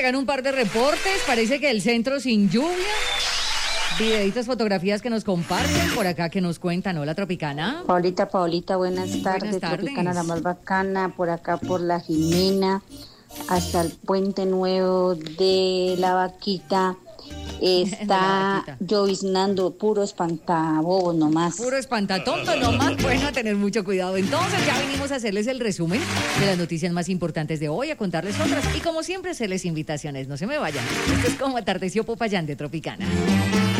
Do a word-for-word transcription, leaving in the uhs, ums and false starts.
llegan un par de reportes. Parece que el centro sin lluvia. Videitos, fotografías que nos comparten por acá, que nos cuentan. Hola, Tropicana. Paulita, Paulita, buenas tardes. Buenas tardes. Tropicana, la más bacana, por acá por la Jimena, hasta el Puente Nuevo de la Vaquita. Está vaquita. lloviznando, puro espantabobos nomás. Puro espantatonto nomás. Bueno, a tener mucho cuidado. Entonces, ya venimos a hacerles el resumen de las noticias más importantes de hoy, a contarles otras. Y como siempre, hacerles invitaciones. No se me vayan. Esto es como Atardeció Popayán de Tropicana.